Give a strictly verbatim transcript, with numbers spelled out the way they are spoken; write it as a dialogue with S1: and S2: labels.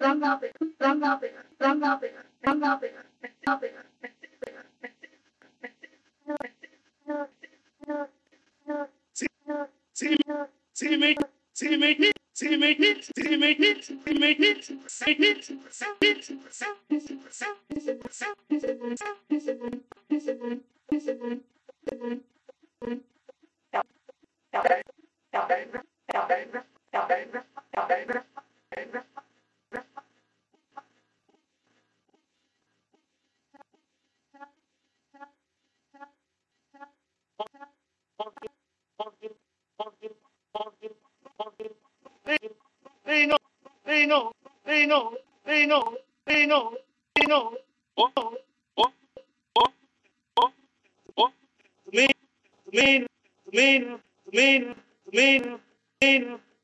S1: See, see, see me, see me, see me, see me, see me, they know, they know, they know, they know, they know, they know. Oh, oh, oh, oh, oh, to me, to me, to me, to me, to me, to me.